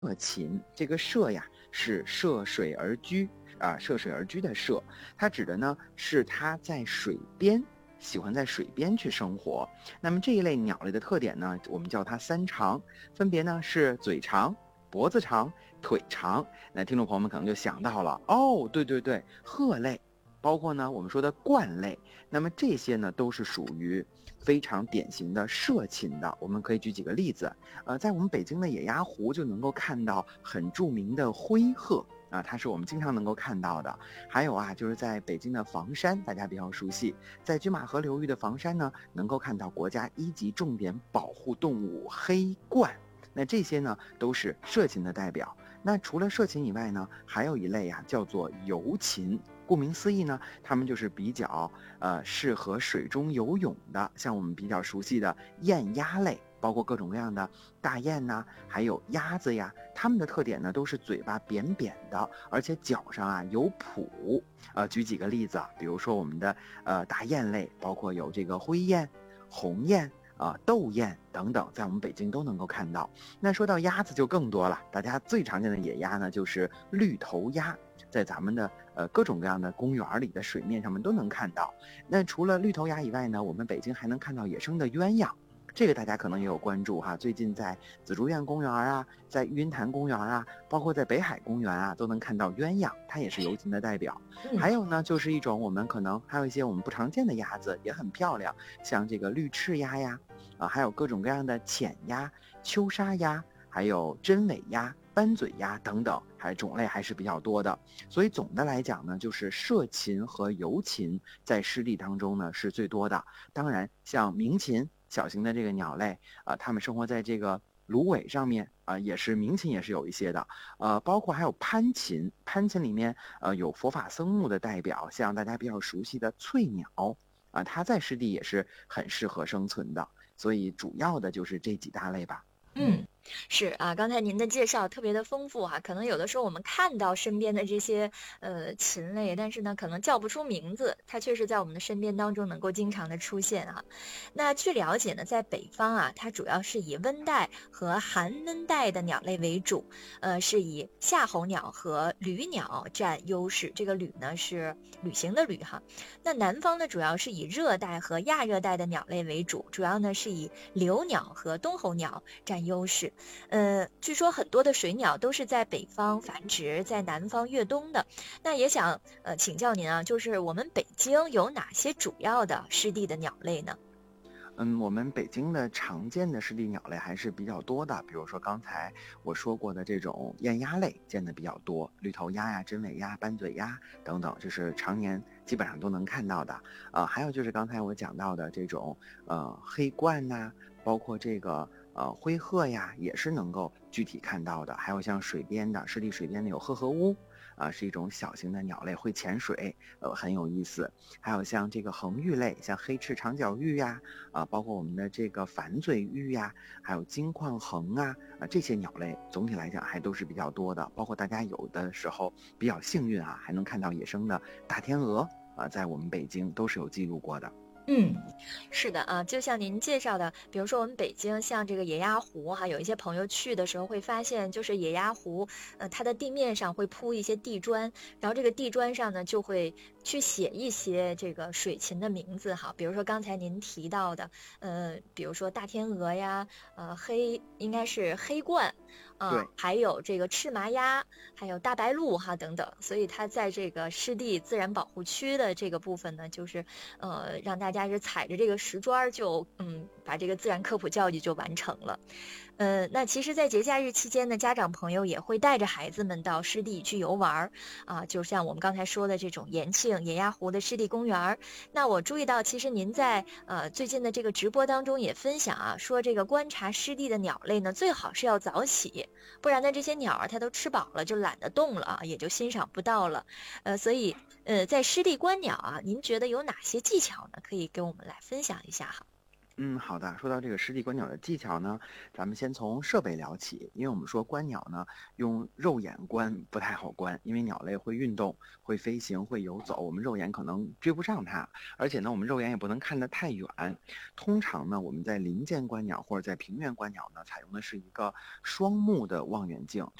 涉禽，这个涉呀是涉水而居啊，涉水而居的涉，它指的呢是它在水边，喜欢在水边去生活。那么这一类鸟类的特点呢，我们叫它三长，分别呢是嘴长、脖子长、腿长。那听众朋友们可能就想到了，哦，对对对，鹤类，包括呢我们说的鹳类，那么这些呢都是属于非常典型的涉禽的。我们可以举几个例子，在我们北京的野鸭湖就能够看到很著名的灰鹤啊，它是我们经常能够看到的。还有啊，就是在北京的房山，大家比较熟悉，在拒马河流域的房山呢，能够看到国家1级重点保护动物黑鹳。那这些呢都是涉禽的代表。那除了涉禽以外呢，还有一类啊叫做游禽。顾名思义呢，它们就是比较适合水中游泳的，像我们比较熟悉的雁鸭类，包括各种各样的大雁呐，还有鸭子呀，它们的特点呢都是嘴巴扁扁的，而且脚上啊有蹼。举几个例子啊，比如说我们的大雁类，包括有这个灰雁、鸿雁。斗雁等等，在我们北京都能够看到。那说到鸭子就更多了，大家最常见的野鸭呢就是绿头鸭，在咱们的各种各样的公园里的水面上面都能看到。那除了绿头鸭以外呢，我们北京还能看到野生的鸳鸯。这个大家可能也有关注哈，最近在紫竹院公园啊，在玉云潭公园啊，包括在北海公园啊，都能看到鸳鸯，它也是游禽的代表。还有呢，就是一种我们可能还有一些我们不常见的鸭子，也很漂亮，像这个绿翅鸭呀，还有各种各样的浅鸭、秋沙鸭，还有真尾鸭、斑嘴鸭等等，种类还是比较多的。所以总的来讲呢，就是涉禽和游禽在湿地当中呢是最多的。当然，像鸣禽。小型的这个鸟类它们生活在这个芦苇上面也是鸣禽也是有一些的，包括还有攀禽，攀禽里面有佛法僧目的代表，像大家比较熟悉的翠鸟它在湿地也是很适合生存的，所以主要的就是这几大类吧。 是啊，刚才您的介绍特别的丰富哈，可能有的时候我们看到身边的这些禽类，但是呢可能叫不出名字，它确实在我们的身边当中能够经常的出现啊。那据了解呢，在北方啊，它主要是以温带和寒温带的鸟类为主，是以夏候鸟和旅鸟占优势，这个旅呢是旅行的旅哈。那南方呢主要是以热带和亚热带的鸟类为主，主要呢是以留鸟和冬候鸟占优势。据说很多的水鸟都是在北方繁殖，在南方越冬的。那也想请教您啊，就是我们北京有哪些主要的湿地的鸟类呢？ 我们北京的常见的湿地鸟类还是比较多的，比如说刚才我说过的这种雁鸭类见的比较多，绿头鸭呀、真尾鸭、斑嘴鸭等等，这是常年基本上都能看到的。还有就是刚才我讲到的这种黑鹳呐，包括这个灰鹤呀，也是能够具体看到的。还有像水边的湿地水边的有赫赫乌。是一种小型的鸟类，会潜水，很有意思。还有像这个恒玉类，像黑翅长角玉呀，包括我们的这个反嘴玉呀，还有金矿恒这些鸟类总体来讲还都是比较多的。包括大家有的时候比较幸运还能看到野生的大天鹅在我们北京都是有记录过的。 是的啊，就像您介绍的，比如说我们北京像这个野鸭湖有一些朋友去的时候会发现，就是野鸭湖，它的地面上会铺一些地砖，然后这个地砖上呢就会去写一些这个水禽的名字比如说刚才您提到的，比如说大天鹅呀，应该是黑鹳。 对， 还有这个赤麻鸭，还有大白鹭等等，所以它在这个湿地自然保护区的这个部分呢，就是让大家是踩着这个石砖就把这个自然科普教育就完成了。那其实在节假日期间呢，家长朋友也会带着孩子们到湿地去游玩就像我们刚才说的这种延庆野鸭湖的湿地公园。那我注意到其实您在最近的这个直播当中也分享说这个观察湿地的鸟类呢，最好是要早起，不然呢这些鸟它都吃饱了就懒得动了也就欣赏不到了。所以在湿地观鸟您觉得有哪些技巧呢？可以给我们来分享一下哈。 好的。说到这个湿地观鸟的技巧呢，咱们先从设备聊起。因为我们说观鸟呢，用肉眼观不太好观，因为鸟类会运动、会飞行、会游走，我们肉眼可能追不上它。而且呢，我们肉眼也不能看得太远。通常呢，我们在林间观鸟或者在平原观鸟呢，采用的是一个双目的望远镜，